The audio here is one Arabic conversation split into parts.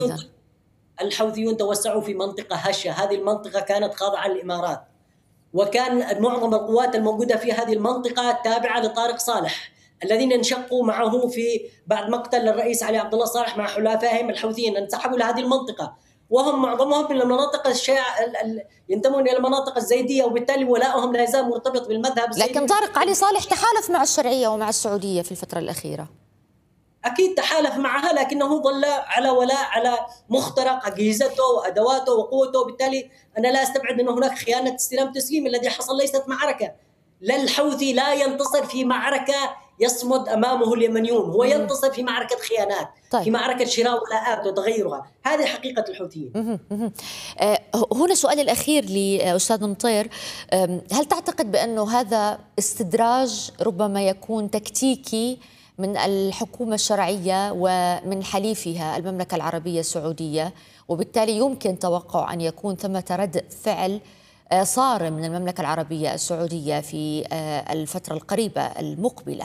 إذن الحوثيون توسعوا في منطقة هشة، هذه المنطقة كانت خاضعة للإمارات، وكان معظم القوات الموجودة في هذه المنطقة تابعة لطارق صالح، الذين انشقوا معه في بعد مقتل الرئيس علي عبد الله صالح مع حلفائهم الحوثيين، انسحبوا لهذه المنطقة، وهم معظمهم من المناطق ينتمون إلى المناطق الزيدية، وبالتالي ولائهم لا يزال مرتبط بالمذهب الزيدي. لكن طارق علي صالح تحالف مع الشرعية ومع السعودية في الفترة الأخيرة. أكيد تحالف معها، لكنه ظل على ولاء على مخترق أجهزته وأدواته وقوته، وبالتالي أنا لا أستبعد أن هناك خيانة استلام تسليم. الذي حصل ليست معركة، لا، الحوثي لا ينتصر في معركة يصمد أمامه اليمنيون، هو ينتصر في معركة خيانات. طيب. في معركة شراء ولاءات وتغيرها، هذه حقيقة الحوثيين. هنا سؤالي الأخير لأستاذ مطير، هل تعتقد بأنه هذا استدراج ربما يكون تكتيكي من الحكومة الشرعية ومن حليفها المملكة العربية السعودية، وبالتالي يمكن توقع أن يكون ثمة رد فعل صارم من المملكة العربية السعودية في الفترة القريبة المقبلة؟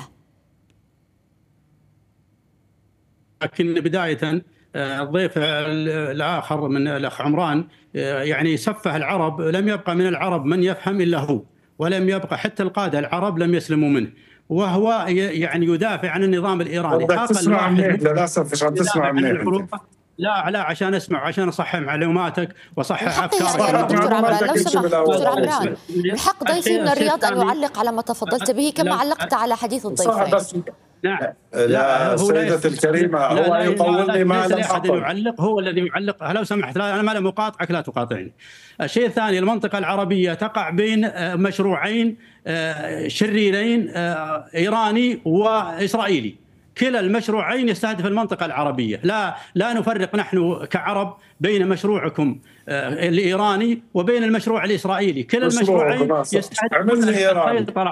لكن بداية الضيف الآخر من الأخ عمران يعني سفه العرب، لم يبقى من العرب من يفهم إلا هو، ولم يبقى حتى القادة العرب لم يسلموا منه، وهو يعني يدافع عن النظام الإيراني. تسمع مني للأسف، مش عم تسمع مني. لا عشان اسمع، عشان اصحح معلوماتك واصحح افكارك. دكتور عمران لو سمحت، دكتور عمران، من حق ضيفي من الرياض ان يعلق على ما تفضلت به كما علقت على حديث الضيفين. نعم، لا سيدتي الكريمة، هو يطولني ما لم أقل. يعلق، هو الذي يعلق. لو سمحت، لا أنا ما لم أقاطعك، لا تقاطعني. الشيء الثاني، المنطقة العربية تقع بين مشروعين شريرين، إيراني وإسرائيلي. كلا المشروعين يستهدف المنطقة العربية. لا نفرق نحن كعرب بين مشروعكم الإيراني وبين المشروع الإسرائيلي. كلا المشروعين يستهدف السيطرة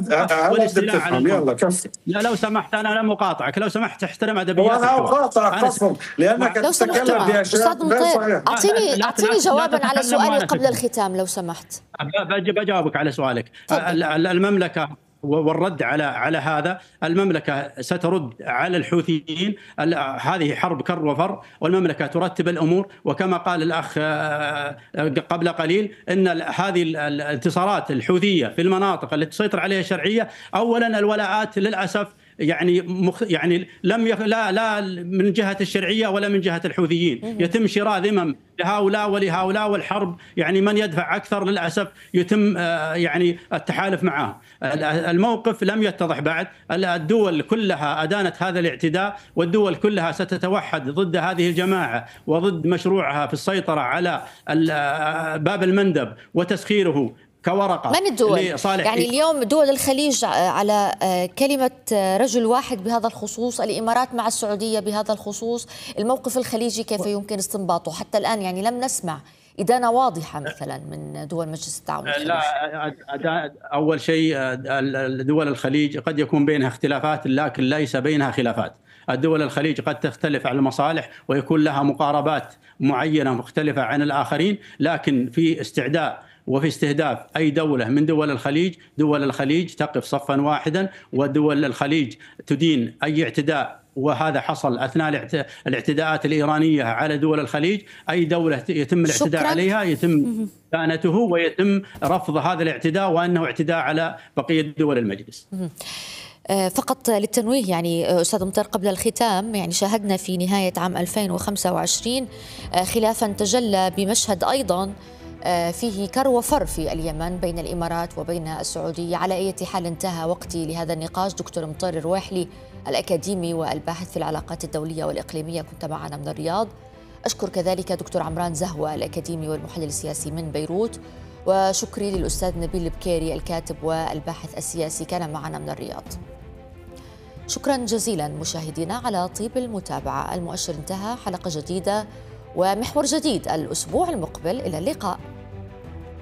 على لا لو سمحت، أنا لم أقاطعك، لو سمحت احترم أدبياتك. وأنا أقاطعك أصلا لأنك تتكلم بأشياء غير صحيحة. أعطيني جوابا على سؤالي قبل الختام لو سمحت. بجاوبك على سؤالك. المملكة والرد على هذا، المملكة سترد على الحوثيين. هذه حرب كر وفر، والمملكة ترتب الأمور. وكما قال الأخ قبل قليل، أن هذه الانتصارات الحوثية في المناطق التي تسيطر عليها الشرعية، أولا الولاءات للأسف يعني لا من جهة الشرعية ولا من جهة الحوثيين. يتم شراء ذمم لهؤلاء ولهؤلاء، والحرب يعني من يدفع أكثر للأسف يتم يعني التحالف معه. الموقف لم يتضح بعد. الدول كلها أدانت هذا الاعتداء، والدول كلها ستتوحد ضد هذه الجماعة وضد مشروعها في السيطرة على باب المندب وتسخيره كورقة. من الدول؟ يعني اليوم دول الخليج على كلمة رجل واحد بهذا الخصوص، الإمارات مع السعودية بهذا الخصوص، الموقف الخليجي كيف يمكن استنباطه؟ حتى الآن يعني لم نسمع إدانة واضحة مثلا من دول مجلس التعاون الخليجي. لا، أول شيء دول الخليج قد يكون بينها اختلافات، لكن ليس بينها خلافات. الدول الخليج قد تختلف على المصالح ويكون لها مقاربات معينة مختلفة عن الآخرين، لكن في استعداء وفي استهداف أي دولة من دول الخليج، دول الخليج تقف صفا واحدا، ودول الخليج تدين أي اعتداء، وهذا حصل أثناء الاعتداءات الإيرانية على دول الخليج. أي دولة يتم الاعتداء عليها يتم إدانته ويتم رفض هذا الاعتداء وأنه اعتداء على بقية دول المجلس. فقط للتنويه يعني أستاذ مطير قبل الختام، يعني شاهدنا في نهاية عام 2025 خلافا تجلى بمشهد أيضا فيه كر وفر في اليمن بين الإمارات وبين السعودية. على أي حال انتهى وقتي لهذا النقاش. دكتور مطير الرواحلي الأكاديمي والباحث في العلاقات الدولية والإقليمية كنت معنا من الرياض. أشكر كذلك دكتور عمران زهوة الأكاديمي والمحلل السياسي من بيروت، وشكري للأستاذ نبيل البكيري الكاتب والباحث السياسي كان معنا من الرياض. شكرا جزيلا مشاهدينا على طيب المتابعة. المؤشر انتهى، حلقة جديدة ومحور جديد الأسبوع المقبل، إلى اللقاء.